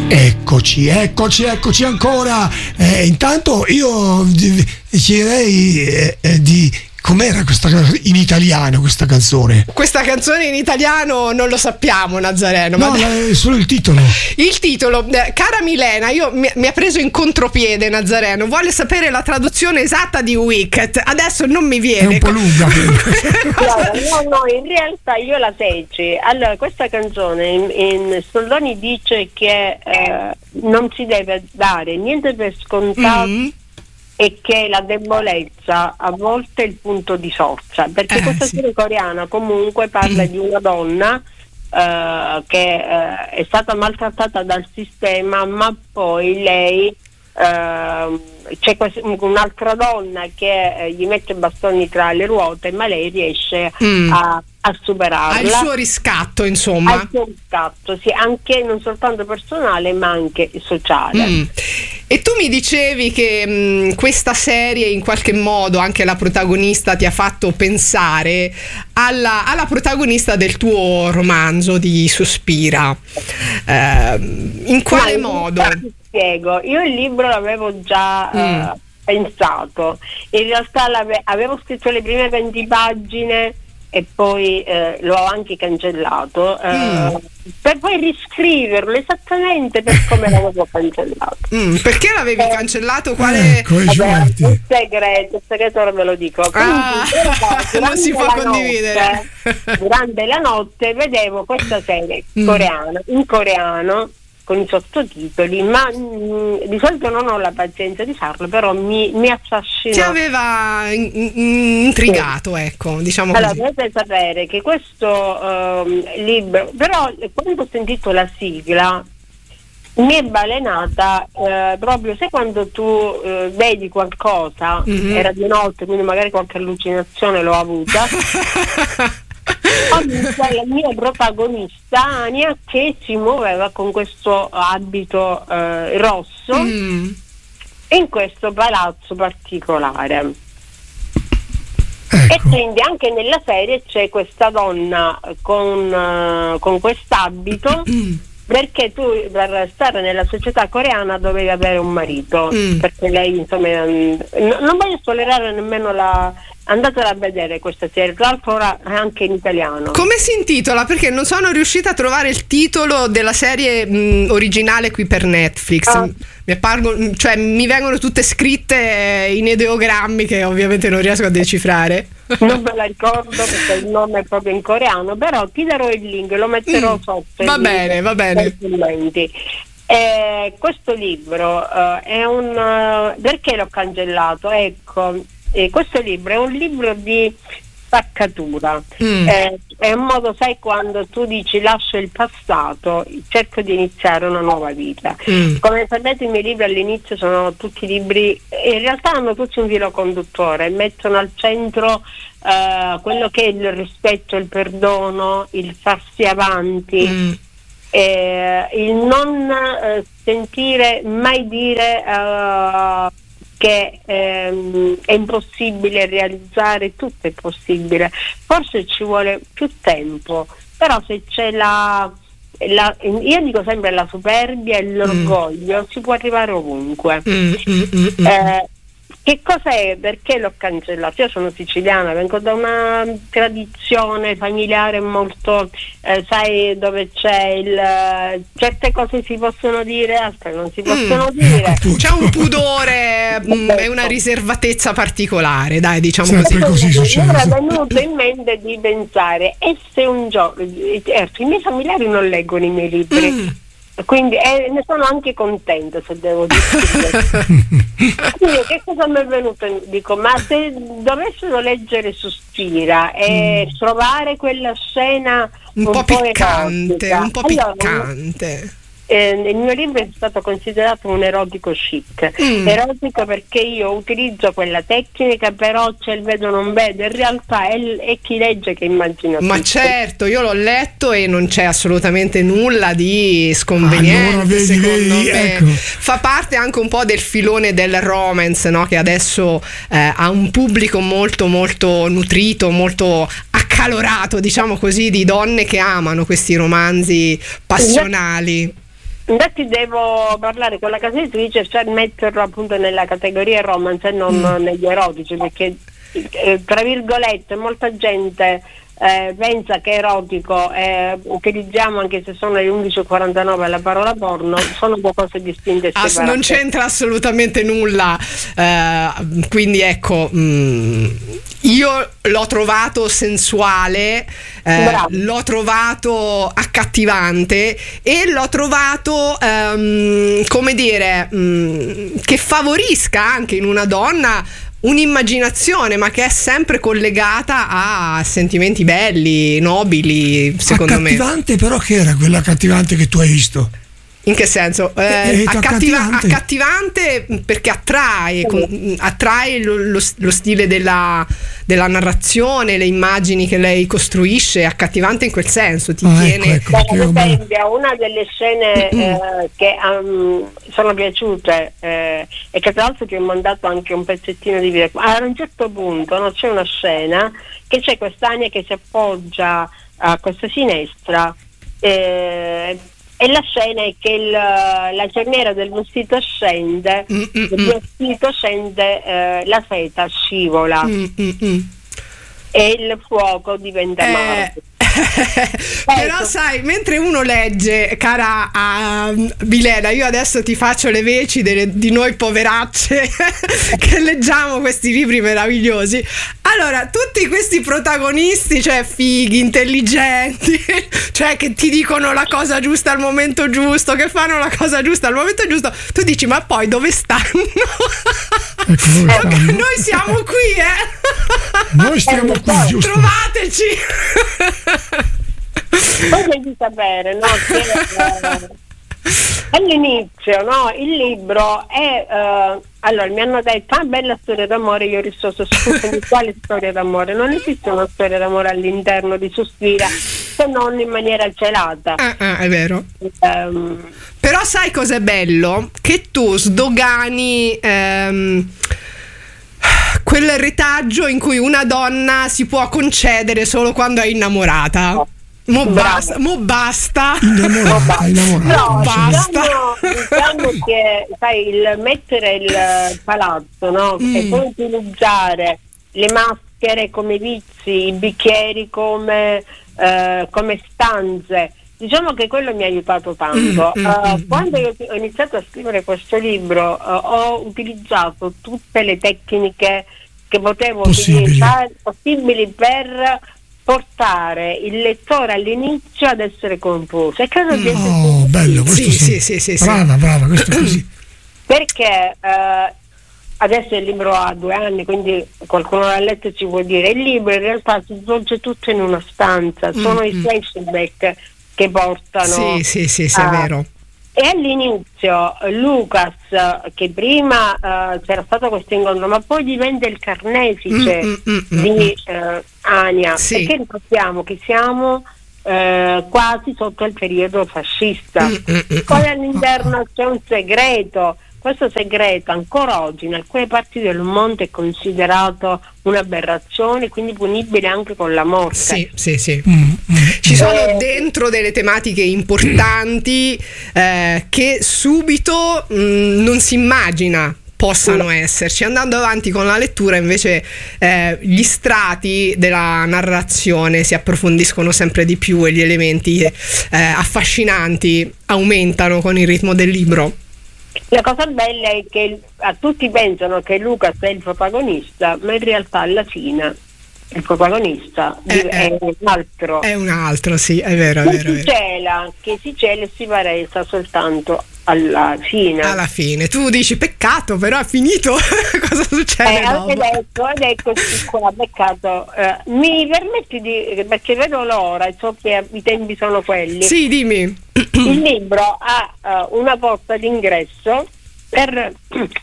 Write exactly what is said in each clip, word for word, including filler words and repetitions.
Eccoci, eccoci, eccoci ancora. Eh, intanto io chiederei eh, eh, di com'era questa in italiano questa canzone? Questa canzone in italiano non lo sappiamo, Nazareno. No, ma è solo il titolo. Il titolo, eh, cara Milena, io mi, mi ha preso in contropiede Nazareno. Vuole sapere la traduzione esatta di Wicked. Adesso non mi viene. È un po' lunga. Guarda, no, no, in realtà io la feci. Allora, questa canzone in, in Soldoni dice che eh, non si deve dare niente per scontato. Mm-hmm. E che la debolezza a volte è il punto di forza, perché eh, questa serie sì. coreana comunque parla mm. di una donna uh, che uh, è stata maltrattata dal sistema, ma poi lei uh, c'è quest- un'altra donna che uh, gli mette bastoni tra le ruote, ma lei riesce mm. a, a superarla. Ha il suo riscatto, insomma. Ha il suo riscatto, sì, anche non soltanto personale ma anche sociale. Mm. E tu mi dicevi che mh, questa serie in qualche modo, anche la protagonista, ti ha fatto pensare alla, alla protagonista del tuo romanzo di Sospira. Eh, in quale Ma modo? Ti spiego, io il libro l'avevo già mm. uh, pensato, in realtà avevo scritto le prime venti pagine e poi eh, l'ho anche cancellato eh, mm. per poi riscriverlo esattamente per come l'avevo cancellato. Mm, perché l'avevi eh, cancellato? Quale? Ecco, vabbè, un segreto, il segreto ora ve lo dico. Ah, Quindi, non si può condividere. Notte, durante la notte vedevo questa serie mm. coreana, in coreano, con i sottotitoli, ma mh, di solito non ho la pazienza di farlo, però mi, mi affascina. Ti aveva in, in, intrigato, sì. ecco, diciamo allora, così. dovete sapere che questo uh, libro, però quando ho sentito la sigla mi è balenata uh, proprio, sai quando tu uh, vedi qualcosa, mm-hmm. era di notte, quindi magari qualche allucinazione l'ho avuta. La mia protagonista Ania che si muoveva con questo abito eh, rosso mm. in questo palazzo particolare. Ecco. E quindi anche nella serie c'è questa donna con, uh, con quest'abito mm. perché tu per stare nella società coreana dovevi avere un marito mm. perché lei insomma n- non voglio spoilerare nemmeno la andatela a vedere questa serie, tra l'altro ora è anche in italiano. Come si intitola? Perché non sono riuscita a trovare il titolo della serie mh, originale qui per Netflix. Ah. Mi appargono, cioè mi vengono tutte scritte in ideogrammi che ovviamente non riesco a decifrare. Non me la ricordo perché il nome è proprio in coreano, però ti darò il link, lo metterò mm. sotto. Va bene, va bene. Eh, questo libro uh, è un uh, perché l'ho cancellato? Ecco. E questo libro è un libro di spaccatura, mm. eh, è un modo, sai, quando tu dici lascio il passato, cerco di iniziare una nuova vita. Mm. Come sapete i miei libri all'inizio sono tutti libri, in realtà hanno tutti un filo conduttore, mettono al centro eh, quello che è il rispetto, il perdono, il farsi avanti, mm. eh, il non eh, sentire mai dire uh, che ehm, è impossibile realizzare, tutto è possibile, forse ci vuole più tempo, però se c'è la, la io dico sempre la superbia e l'orgoglio, mm. si può arrivare ovunque. Mm, mm, mm, eh, che cos'è? Perché l'ho cancellato? Io sono siciliana, vengo da una tradizione familiare molto, eh, sai, dove c'è il certe cose si possono dire, altre non si possono mm. dire. C'è un pudore mh, e una riservatezza particolare, dai, diciamo sempre così. così succede. Mi era venuto in mente di pensare, e se un giorno, certo, i miei familiari non leggono i miei libri. Mm. Quindi eh, ne sono anche contenta, se devo dire. Quindi che cosa mi è venuto? Dico, ma se dovessero leggere Sospira e mm. trovare quella scena un, un po' piccante, erotica, un po' allora, piccante. Eh, il mio libro è stato considerato un erotico chic, mm. erotico perché io utilizzo quella tecnica, però c'è il vedo non vedo, in realtà è, è chi legge che immagina ma tutto. Certo, io l'ho letto e non c'è assolutamente nulla di sconveniente, allora, vedi, secondo vedi, me ecco. Fa parte anche un po' del filone del romance, no? Che adesso eh, ha un pubblico molto molto nutrito, molto accalorato, diciamo così, di donne che amano questi romanzi passionali. infatti devo parlare con la casa editrice per metterlo appunto nella categoria romance e non mm. negli erotici, perché eh, tra virgolette molta gente eh, pensa che erotico eh, utilizziamo, anche se sono le undici e quarantanove, la parola porno, sono due cose distinte e separate. Ass- non c'entra assolutamente nulla, uh, quindi ecco, mh, io l'ho trovato sensuale, eh, l'ho trovato accattivante e l'ho trovato um, come dire um, che favorisca anche in una donna un'immaginazione, ma che è sempre collegata a sentimenti belli, nobili, secondo me. Accattivante, però che era quella accattivante che tu hai visto? In che senso? Eh, eh, accattiva- accattivante. accattivante perché attrae, con, attrae lo, lo, lo stile della, della narrazione, le immagini che lei costruisce, accattivante in quel senso, ti ah, tiene. Ecco, ecco, per esempio, una delle scene eh, che um, sono piaciute eh, e che tra l'altro ti ho mandato anche un pezzettino di video. A un certo punto no, c'è una scena che c'è quest'Ania che si appoggia a questa finestra. Eh, E la scena è che il, la cerniera del vestito scende, Mm-mm. il vestito scende, eh, la seta scivola Mm-mm. e il fuoco diventa eh. marmo. Però ecco. Sai, mentre uno legge, cara a Milena, io adesso ti faccio le veci delle, di noi poveracce che leggiamo questi libri meravigliosi. Allora, tutti questi protagonisti, cioè fighi, intelligenti, cioè che ti dicono la cosa giusta al momento giusto, che fanno la cosa giusta al momento giusto, tu dici ma poi dove stanno? Ecco, dove stanno? Noi siamo qui, eh? Noi stiamo qui, giusto? Trovateci! Poi devi sapere, no, che eh, all'inizio, no, il libro è eh, allora mi hanno detto ah bella storia d'amore, io ho risposto scusami quale storia d'amore? Non esiste una storia d'amore all'interno di Suspira, se non in maniera celata. Ah, ah, è vero. Um, Però sai cos'è bello? Che tu sdogani ehm, quel retaggio in cui una donna si può concedere solo quando è innamorata. No. Mo basta, mo basta. Innamorata, innamorata. No, basta. Diciamo, diciamo che sai, il mettere il palazzo, no? Mm. E poi utilizzare le maschere come vizi, i bicchieri come, eh, come stanze. Diciamo che quello mi ha aiutato tanto. Mm, uh, mm, quando io ho iniziato a scrivere questo libro, uh, ho utilizzato tutte le tecniche che potevo possibili. utilizzare possibili per portare il lettore all'inizio ad essere confuso. E credo di essere oh, bello, questo sì, sì. Sì, sì, sì, brava, brava, questo è così. Perché uh, adesso il libro ha due anni, quindi qualcuno l'ha letto e ci può dire. Il libro in realtà si svolge tutto in una stanza, sono mm-hmm. i flashback che portano. Sì, sì, sì, sì, è vero. E all'inizio Lucas, che prima uh, c'era stato questo incontro, ma poi diventa il carnefice mm, mm, mm, di uh, Ania, sì. Perché ricordiamo che siamo uh, quasi sotto il periodo fascista. Mm, mm, poi all'interno c'è un segreto. Questo segreto ancora oggi in alcune parti del mondo è considerato un'aberrazione, quindi punibile anche con la morte. Sì, sì, sì. Mm, mm. Ci sono eh, dentro delle tematiche importanti eh, che subito mh, non si immagina possano no. esserci. Andando avanti con la lettura invece eh, gli strati della narrazione si approfondiscono sempre di più e gli elementi eh, affascinanti aumentano con il ritmo del libro. La cosa bella è che a tutti pensano che Lucas è il protagonista, ma in realtà alla fine il protagonista eh, è un altro. È un altro, sì, è vero, è che vero. Si cela, che si cela e si palesa soltanto alla fine. Alla fine. Tu dici peccato, però è finito. Cosa succede? Eh, anche detto, ed eccoci qua, peccato. Eh, mi permetti di, perché vedo l'ora e so che i tempi sono quelli. Sì, dimmi. Il libro ha uh, una porta d'ingresso per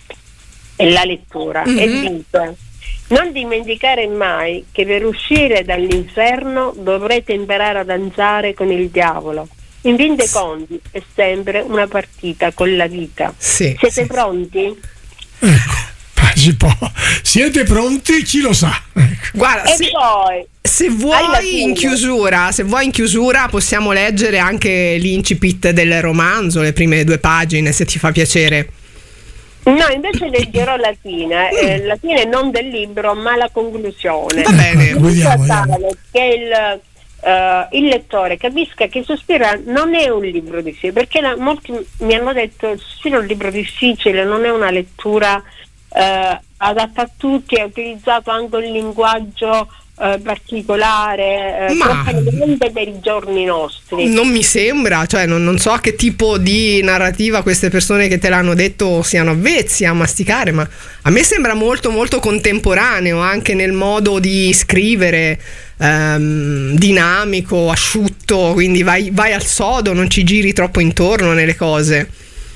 la lettura mm-hmm. e dice: non dimenticare mai che per uscire dall'inferno dovrete imparare a danzare con il diavolo. In fin dei conti è sempre una partita con la vita. Sì, Siete sì, pronti? Ecco. Si può. Siete pronti? Chi lo sa? Ecco. Guarda, E se, poi se vuoi in chiusura, se vuoi in chiusura possiamo leggere anche l'incipit del romanzo, le prime due pagine, se ti fa piacere. no, invece leggerò la fine, eh, la fine non del libro, ma la conclusione. Va bene. Ecco, vediamo, In modo vediamo. tale che il, eh, il lettore capisca che Sospira non è un libro difficile, perché la- molti mi hanno detto Sospira è un libro difficile, non è una lettura eh, adatta a tutti, è utilizzato anche un linguaggio eh, particolare, eh, Ma- troppo elegante per i giorni nostri. Non mi sembra, cioè non, non so a che tipo di narrativa queste persone che te l'hanno detto siano avvezzi a masticare, ma a me sembra molto molto contemporaneo anche nel modo di scrivere, ehm, dinamico, asciutto, quindi vai, vai al sodo, non ci giri troppo intorno nelle cose.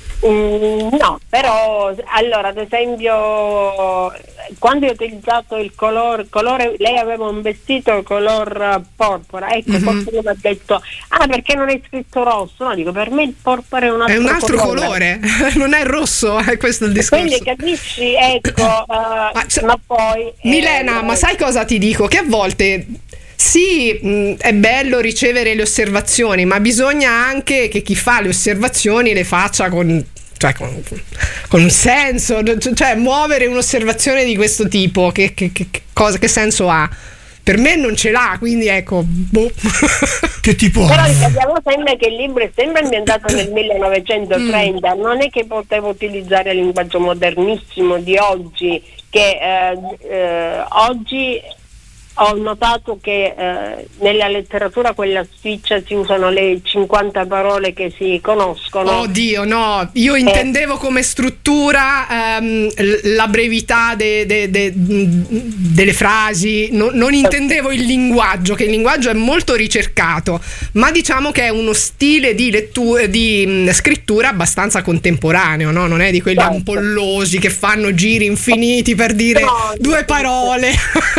Mm, no, però allora ad esempio quando ho utilizzato il colore, colore lei aveva un vestito color eh, porpora, ecco, Mhm. qualcuno mi ha detto ah perché non hai scritto rosso? No, dico per me il porpora è un altro, È un altro colore, non è rosso, è questo il discorso. Quindi capisci, ecco, eh, Ma, cioè, ma poi Milena, eh, ma sai cosa ti dico? Che a volte sì, mh, è bello ricevere le osservazioni, ma bisogna anche che chi fa le osservazioni le faccia con, cioè, con, con un senso, cioè muovere un'osservazione di questo tipo, che, che, che, che cosa, che senso ha? Per me non ce l'ha, quindi ecco, boh. Che tipo Però ha? ricordiamo sempre che il libro è sempre ambientato nel millenovecentotrenta, non è che potevo utilizzare il linguaggio modernissimo di oggi, che eh, eh, oggi ho notato che eh, nella letteratura quella spiccia si usano le cinquanta parole che si conoscono. Oddio, no, io intendevo come struttura ehm, l- la brevità de- de- de- delle frasi, no- non intendevo il linguaggio, che il linguaggio è molto ricercato, ma diciamo che è uno stile di, lettura, di mh, scrittura abbastanza contemporaneo, no? Non è di quelli Certo. ampollosi che fanno giri infiniti per dire No, due no, parole.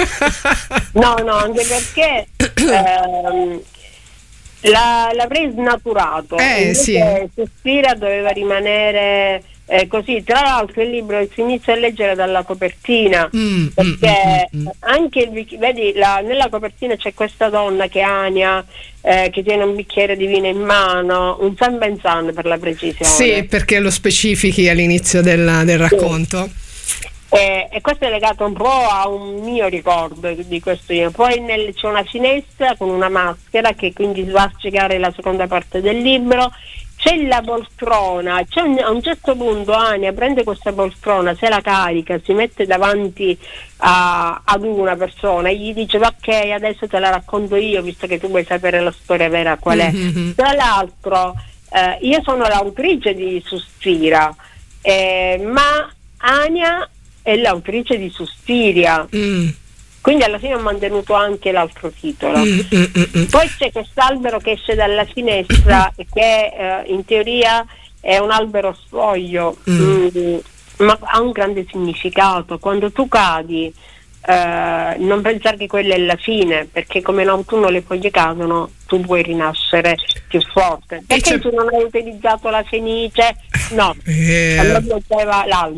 No, no, anche perché ehm, la, l'avrei snaturato. Eh, Invece sì. Sospira doveva rimanere eh, così. Tra l'altro il libro si inizia a leggere dalla copertina, Mm, perché mm, mm, mm. anche il bic- vedi la- nella copertina c'è questa donna che è Ania, eh, che tiene un bicchiere di vino in mano, un San Benzan per la precisione. Sì, perché lo specifichi all'inizio del, del racconto. Eh, e questo è legato un po' a un mio ricordo di questo libro. Poi nel, c'è una finestra con una maschera che quindi va a spiegare la seconda parte del libro. C'è la poltrona, c'è un, a un certo punto Ania prende questa poltrona, se la carica, si mette davanti a, ad una persona e gli dice ok, adesso te la racconto io visto che tu vuoi sapere la storia vera qual è. Mm-hmm. Tra l'altro eh, io sono l'autrice di Sospira, eh, ma Ania è l'autrice di Suspiria, Mm. quindi alla fine ho mantenuto anche l'altro titolo. Mm, mm, mm, mm. Poi c'è quest'albero che esce dalla finestra e che eh, in teoria è un albero sfoglio, Mm. mm, ma ha un grande significato. Quando tu cadi eh, non pensare che quella è la fine, perché come in autunno le foglie cadono, tu puoi rinascere più forte. Perché c'è- tu non hai utilizzato la fenice? No, Eh. allora diceva l'albero.